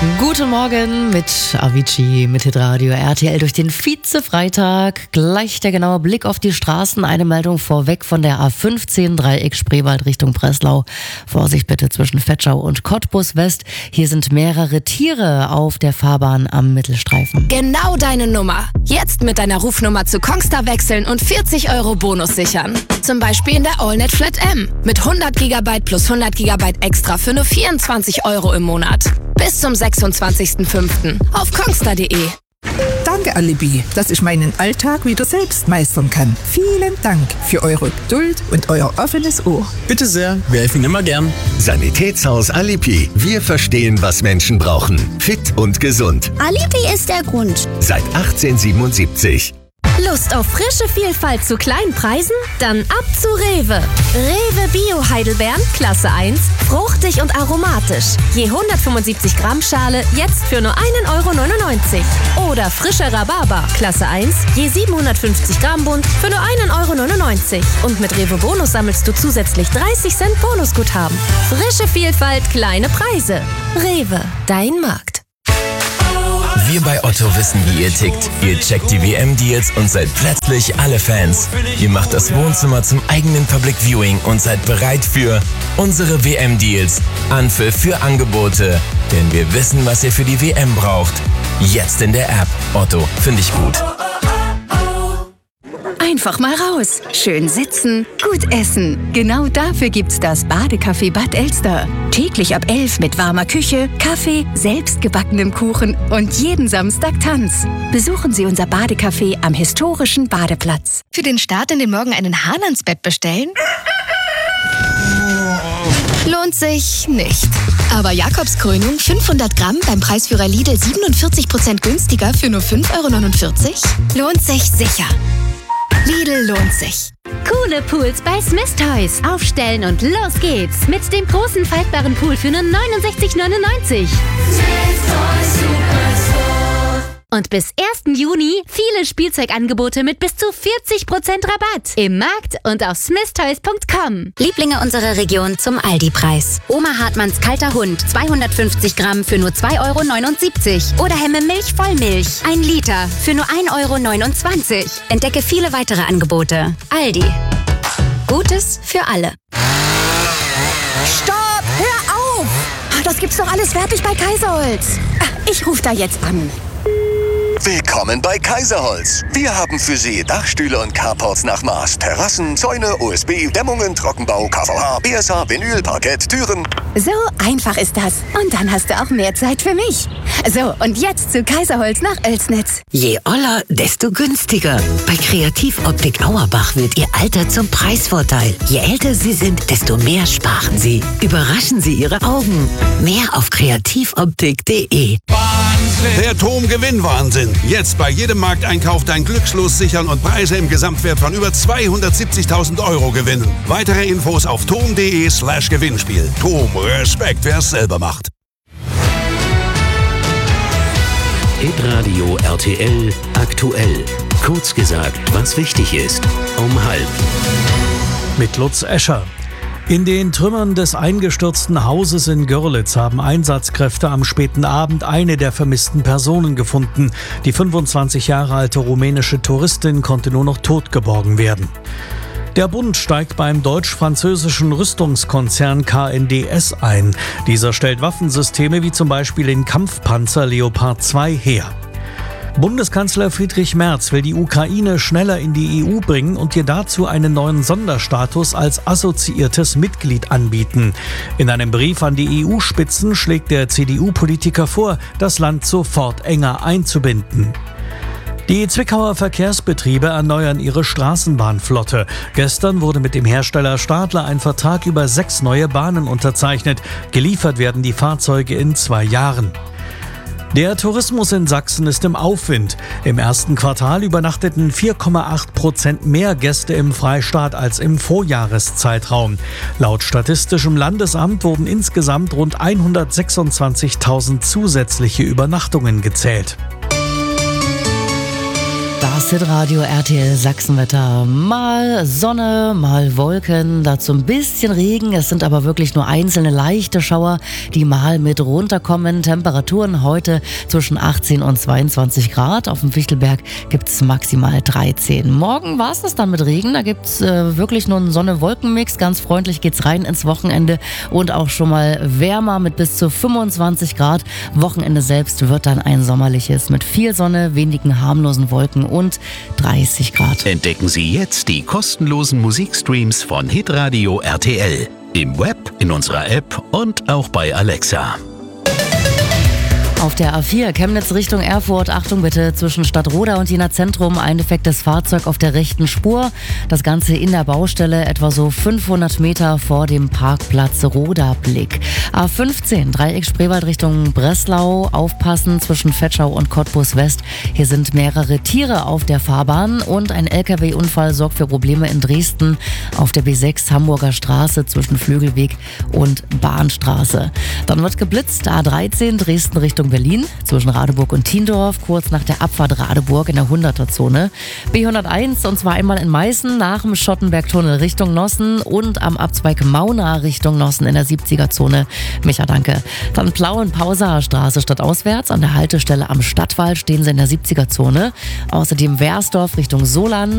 Guten Morgen mit Avicii, mit Hitradio RTL durch den Vize-Freitag. Gleich der genaue Blick auf die Straßen. Eine Meldung vorweg von der A15 Dreieck Spreewald Richtung Breslau. Vorsicht bitte zwischen Vetschau und Cottbus West. Hier sind mehrere Tiere auf der Fahrbahn am Mittelstreifen. Genau deine Nummer. Jetzt mit deiner Rufnummer zu Kongstar wechseln und 40 € Bonus sichern. Zum Beispiel in der AllNet Flat M. Mit 100 GB plus 100 GB extra für nur 24 € im Monat. Bis zum 26.05. auf kongstar.de. Danke, Alibi, dass ich meinen Alltag wieder selbst meistern kann. Vielen Dank für eure Geduld und euer offenes Ohr. Bitte sehr, wir helfen immer gern. Sanitätshaus Alibi. Wir verstehen, was Menschen brauchen. Fit und gesund. Alibi ist der Grund. Seit 1877. Lust auf frische Vielfalt zu kleinen Preisen? Dann ab zu Rewe. Rewe Bio Heidelbeeren, Klasse 1, fruchtig und aromatisch. Je 175 Gramm Schale, jetzt für nur 1,99 €. Oder frischer Rhabarber, Klasse 1, je 750 Gramm Bund, für nur 1,99 €. Und mit Rewe Bonus sammelst du zusätzlich 30 Cent Bonusguthaben. Frische Vielfalt, kleine Preise. Rewe, dein Markt. Wir bei Otto wissen, wie ihr tickt. Ihr checkt die WM-Deals und seid plötzlich alle Fans. Ihr macht das Wohnzimmer zum eigenen Public Viewing und seid bereit für unsere WM-Deals. Anpfiff für Angebote. Denn wir wissen, was ihr für die WM braucht. Jetzt in der App. Otto, finde ich gut. Einfach mal raus. Schön sitzen, gut essen. Genau dafür gibt's das Badecafé Bad Elster. Täglich ab 11 mit warmer Küche, Kaffee, selbstgebackenem Kuchen und jeden Samstag Tanz. Besuchen Sie unser Badecafé am historischen Badeplatz. Für den Start in den Morgen einen Hahn ans Bett bestellen? Lohnt sich nicht. Aber Jakobskrönung 500 Gramm beim Preisführer Lidl 47% günstiger für nur 5,49 € lohnt sich sicher. Lidl lohnt sich. Coole Pools bei Smith Toys. Aufstellen und los geht's. Mit dem großen faltbaren Pool für nur 69,99 €. Und bis 1. Juni viele Spielzeugangebote mit bis zu 40% Rabatt. Im Markt und auf smithtoys.com. Lieblinge unserer Region zum Aldi-Preis. Oma Hartmanns kalter Hund, 250 Gramm für nur 2,79 € Oder Hemme Milch Vollmilch, 1 Liter für nur 1,29 €. Entdecke viele weitere Angebote. Aldi. Gutes für alle. Stopp! Hör auf! Das gibt's doch alles fertig bei Kaiserholz. Ich rufe da jetzt an. Willkommen bei Kaiserholz. Wir haben für Sie Dachstühle und Carports nach Maß, Terrassen, Zäune, OSB, Dämmungen, Trockenbau, KVH, BSH, Vinyl, Parkett, Türen. So einfach ist das. Und dann hast du auch mehr Zeit für mich. So, und jetzt zu Kaiserholz nach Oelsnitz. Je oller, desto günstiger. Bei Kreativoptik Auerbach wird Ihr Alter zum Preisvorteil. Je älter Sie sind, desto mehr sparen Sie. Überraschen Sie Ihre Augen. Mehr auf kreativoptik.de. Der TOM-Gewinnwahnsinn. Jetzt bei jedem Markteinkauf dein Glückslos sichern und Preise im Gesamtwert von über 270.000 € gewinnen. Weitere Infos auf tom.de/Gewinnspiel. TOM, Respekt, wer es selber macht. Hitradio RTL aktuell. Kurz gesagt, was wichtig ist. Um 12:30. Mit Lutz Escher. In den Trümmern des eingestürzten Hauses in Görlitz haben Einsatzkräfte am späten Abend eine der vermissten Personen gefunden. Die 25 Jahre alte rumänische Touristin konnte nur noch tot geborgen werden. Der Bund steigt beim deutsch-französischen Rüstungskonzern KNDS ein. Dieser stellt Waffensysteme wie zum Beispiel den Kampfpanzer Leopard 2 her. Bundeskanzler Friedrich Merz will die Ukraine schneller in die EU bringen und ihr dazu einen neuen Sonderstatus als assoziiertes Mitglied anbieten. In einem Brief an die EU-Spitzen schlägt der CDU-Politiker vor, das Land sofort enger einzubinden. Die Zwickauer Verkehrsbetriebe erneuern ihre Straßenbahnflotte. Gestern wurde mit dem Hersteller Stadler ein Vertrag über 6 neue Bahnen unterzeichnet. Geliefert werden die Fahrzeuge in 2 Jahren. Der Tourismus in Sachsen ist im Aufwind. Im ersten Quartal übernachteten 4,8% mehr Gäste im Freistaat als im Vorjahreszeitraum. Laut Statistischem Landesamt wurden insgesamt rund 126.000 zusätzliche Übernachtungen gezählt. Das Hitradio RTL Sachsenwetter. Mal Sonne, mal Wolken, dazu ein bisschen Regen. Es sind aber wirklich nur einzelne leichte Schauer, die mal mit runterkommen. Temperaturen heute zwischen 18 und 22 Grad. Auf dem Fichtelberg gibt es maximal 13. Morgen war es das dann mit Regen. Da gibt es wirklich nur einen Sonne-Wolken-Mix. Ganz freundlich geht's rein ins Wochenende und auch schon mal wärmer mit bis zu 25 Grad. Wochenende selbst wird dann ein sommerliches mit viel Sonne, wenigen harmlosen Wolken und 30 Grad. Entdecken Sie jetzt die kostenlosen Musikstreams von Hitradio RTL. Im Web, in unserer App und auch bei Alexa. Auf der A4 Chemnitz Richtung Erfurt, Achtung bitte, zwischen Stadtroda und Jena Zentrum ein defektes Fahrzeug auf der rechten Spur. Das Ganze in der Baustelle, etwa so 500 Meter vor dem Parkplatz Roda-Blick. A15 Dreieck Spreewald Richtung Breslau, aufpassen zwischen Vetschau und Cottbus West. Hier sind mehrere Tiere auf der Fahrbahn und ein LKW-Unfall sorgt für Probleme in Dresden auf der B6 Hamburger Straße zwischen Flügelweg und Bahnstraße. Dann wird geblitzt, A13 Dresden Richtung Berlin, zwischen Radeburg und Tiendorf, kurz nach der Abfahrt Radeburg in der 100er-Zone. B101, und zwar einmal in Meißen, nach dem Schottenbergtunnel Richtung Nossen und am Abzweig Mauna Richtung Nossen in der 70er-Zone. Micha, danke. Dann Plauen-Pausaer Straße stadtauswärts, an der Haltestelle am Stadtwald stehen sie in der 70er-Zone. Außerdem Wersdorf Richtung Solan.